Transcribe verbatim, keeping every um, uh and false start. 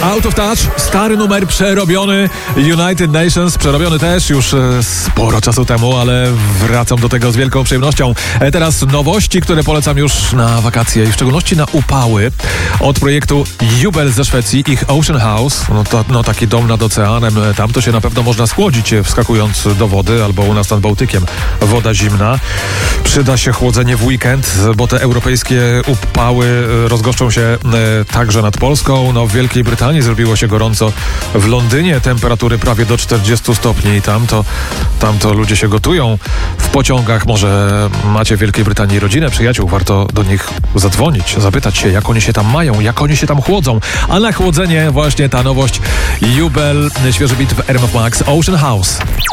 Out of Touch, stary numer przerobiony, United Nations, przerobiony też już e, sporo czasu temu, ale wracam do tego z wielką przyjemnością. E, teraz nowości, które polecam już na wakacje i w szczególności na upały od projektu Jubel ze Szwecji, ich Ocean House, no, to, no taki dom nad oceanem, tam to się na pewno można schłodzić wskakując do wody, albo u nas nad Bałtykiem woda zimna. Przyda się chłodzenie w weekend, bo te europejskie upały rozgoszczą się e, także nad Polską. No w Wielkiej Brytanii zrobiło się gorąco, w Londynie temperatury prawie do czterdziestu stopni i tam to, tam to ludzie się gotują w pociągach. Może macie w Wielkiej Brytanii rodzinę, przyjaciół, warto do nich zadzwonić, zapytać się, jak oni się tam mają, jak oni się tam chłodzą. A na chłodzenie właśnie ta nowość Jubel, świeży bit w R M F Max, Ocean House.